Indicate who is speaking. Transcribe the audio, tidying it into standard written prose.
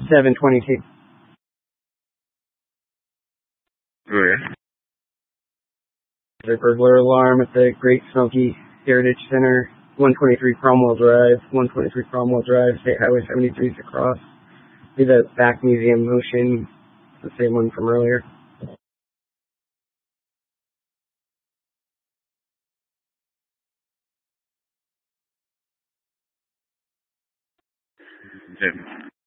Speaker 1: 722.
Speaker 2: Okay.
Speaker 1: The burglar alarm at the Great Smoky Heritage Center, 123 Cromwell Drive, State Highway 73 is across. See the back museum motion, the same one from earlier.
Speaker 2: Okay.